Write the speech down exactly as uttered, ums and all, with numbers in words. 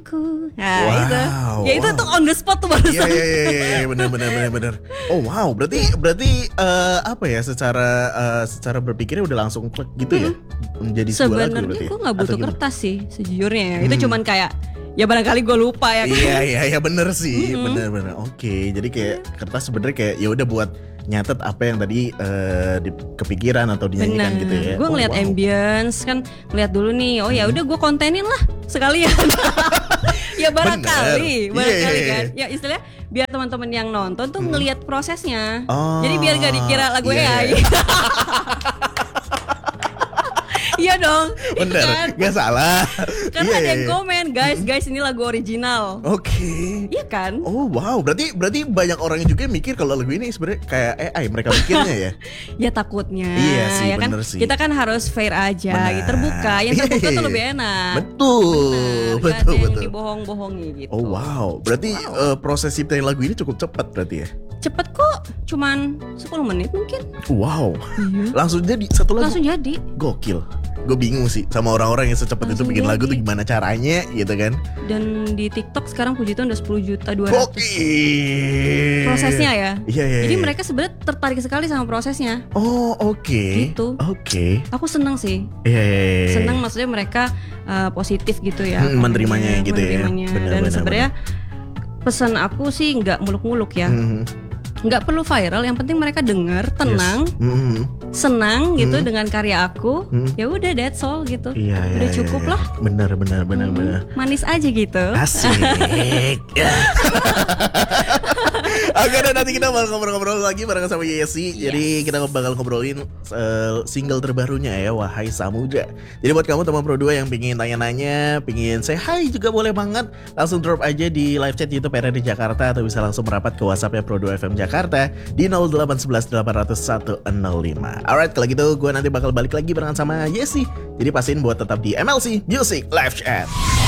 Ku. Nah Wow, itu, ya itu wow. tuh on the spot tuh barusan. Iya iya iya iya benar benar benar benar. Oh wow, berarti berarti eh, apa ya secara eh, secara berpikirnya udah langsung klik gitu ya menjadi sebuah lagu Sebenarnya berarti. gue ya? nggak Atau butuh gimana? kertas sih sejujurnya. Ya. Itu Hmm. cuman kayak ya barangkali gue lupa ya. Kan? Iya iya iya bener sih, Mm-mm. bener bener. Oke, jadi kayak kertas sebenarnya kayak ya udah buat nyatet apa yang tadi eh, di kepikiran atau dinyanyikan Bener. gitu ya. Gue Oh, ngeliat wow. ambience kan, ngeliat dulu nih. Oh ya udah gue kontenin lah sekalian. Ya barangkali, Bener. barangkali Iya, iya, kan. iya. Ya istilahnya biar teman-teman yang nonton tuh ngeliat prosesnya. Oh, Jadi biar gak dikira lagu iya, A I. iya. Iya dong. Bener, Kan? gak salah. Karena Iya, ada iya, yang iya. komen, guys, guys ini lagu original. Oke. Iya kan? Oh wow, berarti berarti banyak orang juga mikir kalau lagu ini sebenarnya kayak A I mereka mikirnya ya. Ya takutnya. Iya sih, ya kan? bener sih. Kita kan harus fair aja, Benar. gitu, terbuka. Yang Iya, terbuka iya, tuh iya. lebih enak. Betul, Bener, betul, gak ada yang betul. dibohong-bohongi gitu. Oh wow, berarti eh, proses ciptain lagu ini cukup cepat berarti ya. Cepet kok, cuman sepuluh menit mungkin. Wow, Iya. langsung jadi satu lagu. Langsung jadi. Gokil. Gue bingung sih sama orang-orang yang secepat itu Langsung bikin lagu jadi. tuh gimana caranya gitu kan. Dan di TikTok sekarang puji Tuhan udah sepuluh juta dua ratus. Gokil. Prosesnya ya. Iya iya. Jadi iya. mereka sebenarnya tertarik sekali sama prosesnya. Oh oke. Gitu. Oke. Aku seneng sih. Iya iya. iya. Seneng maksudnya mereka uh, positif gitu ya. Hmm, menerimanya Iya, gitu ya. menerimanya. Benar, Dan benar, sebenarnya pesan aku sih nggak muluk-muluk ya. Mhm. Nggak perlu viral, yang penting mereka dengar, tenang, Yes. Mhm. senang gitu Hmm. dengan karya aku. Hmm. Ya udah that's all gitu. Iya iya. Udah iya, cukup iya. lah. Benar benar benar Hmm, benar. manis aja gitu. Asik. Oke, dan nanti kita bakal ngobrol-ngobrol lagi bareng sama Yesi. Yes. Jadi kita bakal ngobrolin uh, single terbarunya ya, Wahai Samudra. Jadi buat kamu teman Pro dua yang pingin tanya-nanya, pingin say hi juga boleh banget. Langsung drop aja di live chat YouTube R R D Jakarta atau bisa langsung merapat ke WhatsApp-nya Pro dua F M Jakarta di nol delapan satu satu delapan nol satu nol lima. Alright, kalau gitu gue nanti bakal balik lagi bareng sama Yesi. Jadi pastiin buat tetap di M L C Music Live Chat.